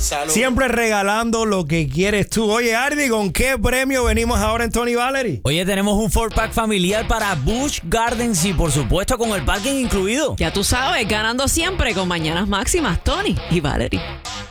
Salud. Siempre regalando lo que quieres tú. Oye, Ardi, ¿con qué premio venimos ahora en Tony Valerie? Oye, tenemos un 4-pack familiar para Busch Gardens y por supuesto con el parking incluido. Ya tú sabes, ganando siempre con Mañanas Máximas, Tony y Valerie.